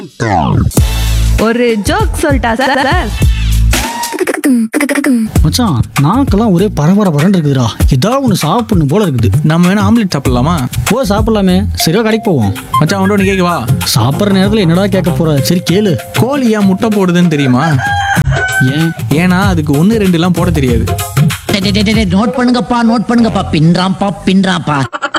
ஒரு ஜோக் சொல்லிட்டா சார். மச்சான், நாக்கெல்லாம் ஒரே பரபரன்னு இருக்குதுடா. ஏதாவது ஒன்று சாப்பிடணும் போல இருக்குது. நம்ம வேணா ஆம்லெட் சாப்பிடலாமா? ஓ, சாப்பிடலாமே. சரியா, கடைக்கு போவோம். மச்சான் ஒன்று கேட்கவா? சாப்பிட்ற நேரத்தில் என்னடா கேட்க போற? சரி கேளு. கோழி ஏன் முட்டை போடுதுன்னு தெரியுமா? ஏன்னா அதுக்கு 1 2 எல்லாம் போட தெரியாது. நோட் பண்ணுங்கப்பா பின்றாம்பா.